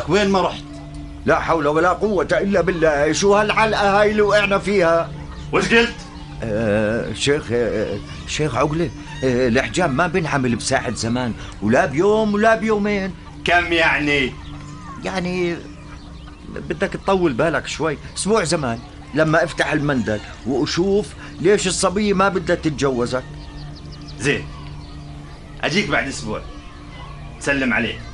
لك وين ما رحت. لا حول ولا قوة إلا بالله. شو هالعلقة هاي اللي وقعنا فيها؟ وش قلت؟ شيخ عقلة، الحجام ما بنعمل بساعة زمان، ولا بيوم ولا بيومين. كم يعني؟ يعني بدك تطول بالك شوي. اسبوع زمان لما افتح المندل واشوف ليش الصبية ما بدها تتجوزك. زين، اجيك بعد اسبوع، سلم عليه.